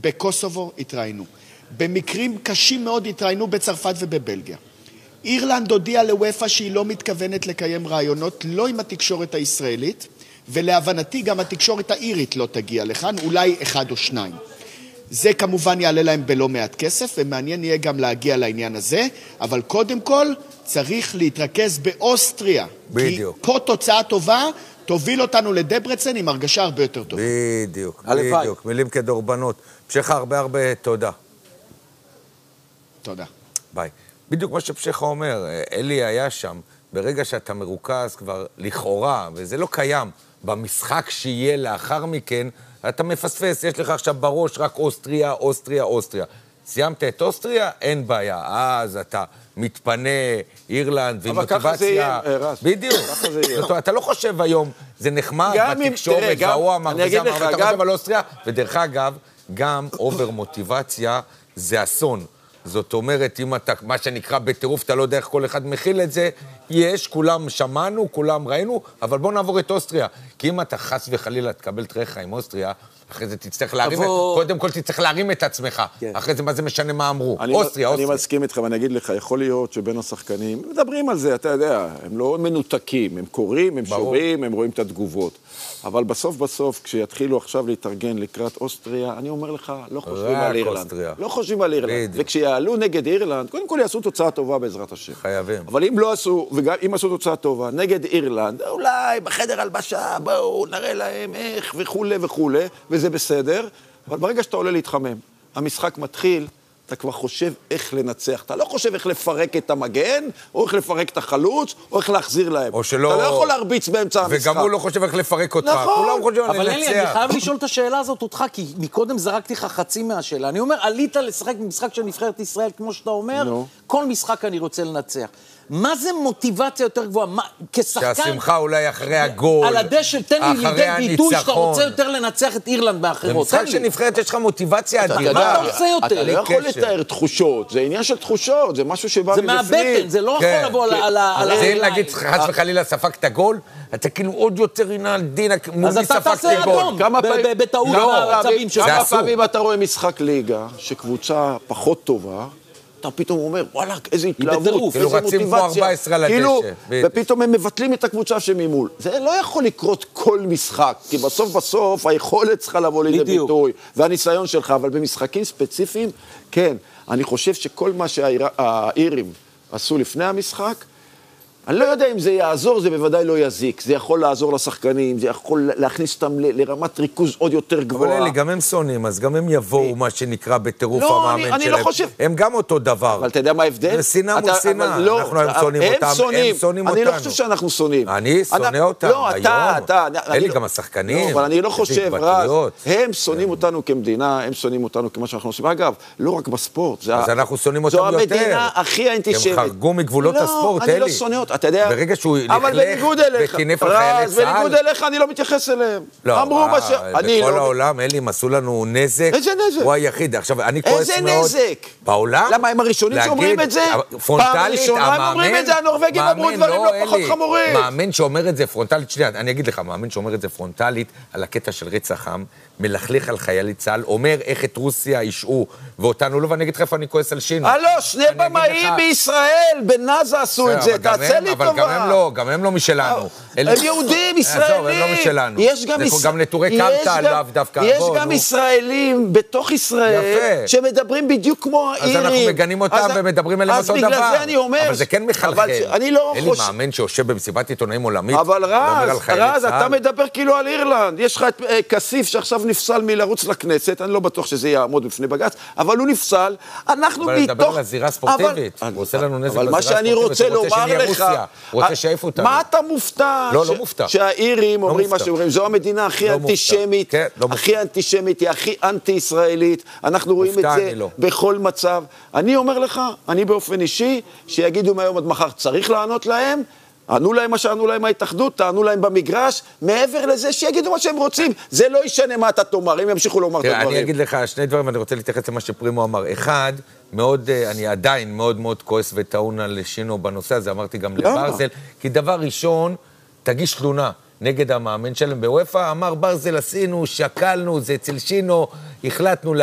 בקוסובו התראינו. במקרים קשים מאוד התראינו בצרפת ובבלגיה. אירלנד הודיעה לוופא שהיא לא מתכוונת לקיים רעיונות, לא עם התקשורת הישראלית, ולהבנתי גם התקשורת האירית לא תגיע לכאן, אולי אחד או שניים. זה כמובן יעלה להם בלא מעט כסף, ומעניין יהיה גם להגיע לעניין הזה, אבל קודם כל צריך להתרכז באוסטריה. בדיוק. כי פה תוצאה טובה תוביל אותנו לדברצן עם הרגשה הרבה יותר טובה. בדיוק, בדיוק. מילים כדורבנות. פשחה הרבה תודה. תודה. ביי. בדיוק מה שפשחה אומר, אלי היה שם, ברגע שאתה מרוכז כבר לכאורה, וזה לא קיים, במשחק שיהיה לאחר מכן, אתה מפספס, יש לך עכשיו בראש רק אוסטריה, אוסטריה, אוסטריה. סיימת את אוסטריה, אין בעיה. אז אתה מתפנה, אירלנד, ומוטיבציה. אבל ככה זה יהיה, רס. בדיוק. ככה זה יהיה. זאת אומרת, אתה לא חושב היום, זה נחמד בתקשורת, והוא אמר, וזה אמר, ואתה חושב על אוסטריה, ודרך אגב, גם אובר מוטיבציה זה אסון. זאת אומרת, אם אתה, מה שנקרא בטירוף, אתה לא יודע איך כל אחד מכיל את זה, יש, כולם שמענו, כולם ראינו, אבל בוא נעבור את אוסטריה. כי אם אתה חס וחלילה תקבל תריך עם אוסטריה, אחרי זה תצטרך להרים, קודם כל תצטרך להרים את עצמך. אחרי זה מה זה משנה מה אמרו? אוסטריה. אני מסכים איתך, ואני אגיד לך, יכול להיות שבין השחקנים, מדברים על זה, אתה יודע, הם לא מנותקים, הם קוראים, הם שומעים, הם רואים את התגובות. אבל בסוף, כשיתחילו עכשיו להתארגן לקראת אוסטריה, אני אומר לך, לא חושבים על אירלנד. לא חושבים על אירלנד. וכשיעלו נגד אירלנד, קודם כל יעשו תוצאה טובה בעזרת השם. חייבים. אבל אם לא עשו, וגם אם עשו תוצאה טובה, נגד אירלנד, אולי בחדר הלבשה, בואו, נראה להם איך וכו', וזה בסדר. אבל ברגע שאתה עולה להתחמם, המשחק מתחיל, אתה כבר חושב איך לנצח. אתה לא חושב איך לפרק את המגן, או איך לפרק את החלוץ, או איך להחזיר להם. או שלא... אתה לא יכול להרביץ באמצע המשחק. וגם הוא לא חושב איך לפרק אותך. נכון. כולם חושבים אבל לנצח. אלי, אני חייב לשאול את השאלה הזאת אותך, כי מקודם זרקתי לך חצי מהשאלה. אני אומר, עלית לשחק במשחק של נבחרת ישראל, כמו שאתה אומר, כל משחק אני רוצה לנצח. מה זה מוטיבציה יותר גבוהה? כשחקן... שהשמחה אולי אחרי הגול, על הדשא, תן לי לידי ביטוי שאתה רוצה יותר לנצח את אירלנד מאחרות. במשחק של נבחרת יש לך מוטיבציה אדירה. מה אתה רוצה יותר? אתה לא יכול לתאר תחושות, זה עניין של תחושות, זה משהו שבא מבפנים. זה מהבטן, זה לא יכול לבוא על... זה אם להגיד, חס וחלילה ספקת גול, אתה כאילו עוד יותר עינה על דין, אז אתה תעשה אדום, בטעות בצבים שלך. כמה פעמים אתה רואה משחק ליגה, שקבוצה פחות טובה, אתה פתאום אומר, וואלה, איזה התלהבות, איזה מוטיבציה. כאילו, ופתאום הם מבטלים את הקבוצה שממול. זה לא יכול לקרות כל משחק, כי בסוף היכולת צריכה לבוא לידי ביטוי, והניסיון שלך, אבל במשחקים ספציפיים, כן, אני חושב שכל מה שהאירים עשו לפני המשחק, אני לא יודע אם זה יעזור, זה בוודאי לא יזיק. זה יכול לעזור לשחקנים, זה יכול להכניס אותם לרמת ריכוז עוד יותר גבוהה. אבל אלה, גם הם שונאים, אז גם הם יבואו מה שנקרא בטירוף המאמן שלהם. אני לא חושב. הם גם אותו דבר. אבל אתה יודע מה ההבדל? זה שנאה מול שנאה. אנחנו הם שונאים אותם, הם שונאים אותנו. אני לא חושב שאנחנו שונאים. אני שונא אותם. לא, אתה. אלה גם השחקנים. אבל אני לא חושב, רז, הם שונאים אותנו כמדינה, הם שונאים אותנו כמו שאנחנו עושים. אגב, לא רק בספורט. אז אנחנו שונאים אותם יותר. זו המדינה הכי האנטישמית. הם חרגו מגבולות הספורט, אלי. אתה יודע, ברגע שהוא אבל בניגוד אליך, רז, בניגוד אליך אני לא מתייחס אליהם. לא, בכל העולם, אלי, הם עשו לנו נזק. איזה נזק? הוא היחיד. עכשיו, אני כועס מאוד. איזה נזק? בעולם? למה, הם הראשונים שאומרים את זה? פעם ראשונה הם אומרים את זה, הנורווגים אמרו דברים לא פחות חמורים. מאמן שאומר את זה פרונטלית, שנייה, אני אגיד לך, מאמן שאומר את זה פרונטלית, על הקטע של רצח עם, מלכלך על חיילי צה"ל, אומר איך את רוסיה ישעו, ואותנו לא, ואני אגיד לך איפה אני כועס על שינו. שני במאים בישראל, בנאזה עשו את זה, תעשה לי טובה. גם הם לא משלנו. הם יהודים, ישראלים. הם לא משלנו. גם נטורי קרתא, לאו דווקא. יש גם ישראלים בתוך ישראל, שמדברים בדיוק כמו האירים. אז אנחנו מגנים אותם ומדברים אליהם אותו דבר. אז בגלל זה אני אומר. אבל זה כן מחלחל. אלי מאמן שיושב במסיבת עיתונאים עולמית. אבל רז, אתה מדבר כאילו על אירלנד. יש לך את כסיף שעכשיו נפסל מלרוץ לכנסת, אני לא בטוח שזה יעמוד בפני בג"ץ, אבל הוא נפסל. אנחנו אבל לדבר על הזירה הספורטיבית. הוא עושה לנו נזק אבל מה שאני רוצה לומר לך, הוא רוצה שיעיף אותנו. מה אתה מופתע? לא מופתע. שהאירים אומרים מה שאומרים, זו המדינה הכי אנטישמית, הכי אנטישמית, היא הכי אנטי-ישראלית, אנחנו רואים את זה בכל מצב. אני אומר לך, אני באופן אישי, שיגידו מהיום עד מחר, צריך לענות להם, ענו להם מה שענו להם ההתאחדות, תענו להם במגרש, מעבר לזה שיגידו מה שהם רוצים, זה לא ישנה מה אתה תאמר, הם ימשיכו לומר את הדברים. אני אגיד לך שני דברים, ואני רוצה להתייחס למה שפרימו אמר. אחד, אני עדיין מאוד מאוד כועס וטעון על שינו בנושא הזה, אמרתי גם לברזל, כי דבר ראשון, תגיש תלונה נגד המאמן שלהם בוופא, אמר ברזל עשינו, שקלנו, זה אצל שינו, החלטנו